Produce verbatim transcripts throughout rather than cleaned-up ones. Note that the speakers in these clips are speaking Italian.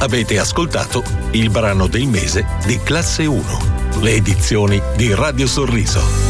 Avete ascoltato il brano del mese di Classe uno, le edizioni di Radio Sorriso.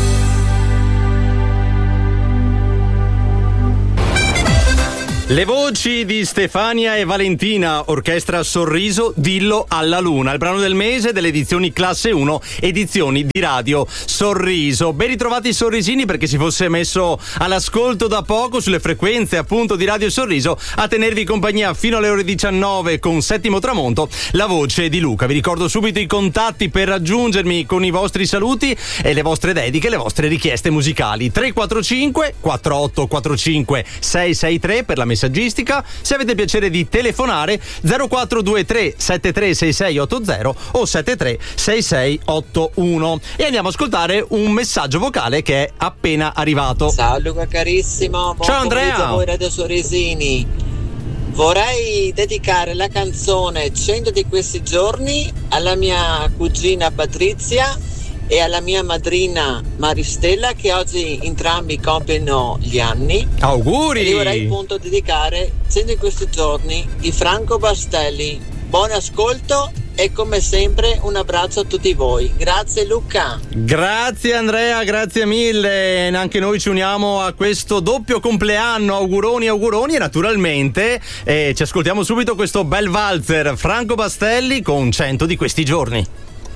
Le voci di Stefania e Valentina, orchestra Sorriso, Dillo alla Luna, il brano del mese delle edizioni Classe uno, edizioni di Radio Sorriso. Ben ritrovati sorrisini, perché si fosse messo all'ascolto da poco sulle frequenze appunto di Radio Sorriso a tenervi compagnia fino alle ore diciannove con Settimo Tramonto, la voce di Luca. Vi ricordo subito i contatti per raggiungermi con i vostri saluti e le vostre dediche, le vostre richieste musicali. tre quattro cinque quattro otto quattro cinque sei sei tre per la messaggistica. Se avete piacere di telefonare, zero quattro due tre sette tre sei sei otto zero o sette tre sei sei otto uno. E andiamo a ascoltare un messaggio vocale che è appena arrivato. Ciao Luca carissimo, buon ciao Andrea. pomeriggio a voi Radio Sorrisini. Vorrei dedicare la canzone cento di questi giorni alla mia cugina Patrizia e alla mia madrina Maristella, che oggi entrambi compiono gli anni. Auguri! E li vorrei appunto dedicare cento di questi giorni di Franco Bastelli. Buon ascolto e come sempre un abbraccio a tutti voi. Grazie Luca. Grazie Andrea, grazie mille. Anche noi ci uniamo a questo doppio compleanno. Auguroni, auguroni. E naturalmente eh, ci ascoltiamo subito questo bel valzer Franco Bastelli con cento di questi giorni.